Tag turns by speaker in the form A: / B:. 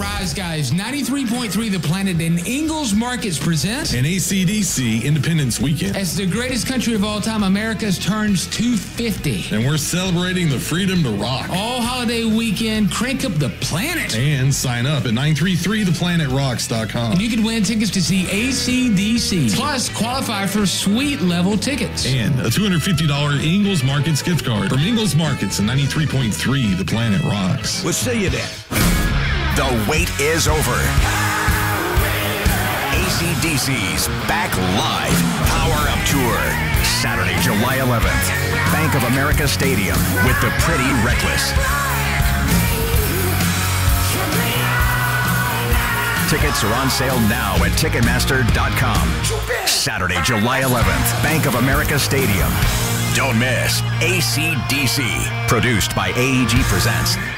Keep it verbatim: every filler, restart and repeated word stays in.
A: rise, guys. ninety-three point three The Planet and Ingles Markets present
B: an A C D C Independence Weekend.
A: As the greatest country of all time, America's turns two fifty.
B: And we're celebrating the freedom to rock.
A: All holiday weekend, crank up the planet.
B: And sign up at nine three three the planet rocks dot com.
A: And you can win tickets to see A C D C. Plus, qualify for suite level tickets.
B: And a two hundred fifty dollars Ingles Markets gift card from Ingles Markets and ninety-three point three The Planet Rocks.
C: We'll see you there. The wait is over. A C D C's Back Live Power Up Tour. Saturday, July eleventh. Bank of America Stadium with the Pretty Reckless. Tickets are on sale now at Ticketmaster dot com. Saturday, July eleventh. Bank of America Stadium. Don't miss A C D C. Produced by A E G Presents.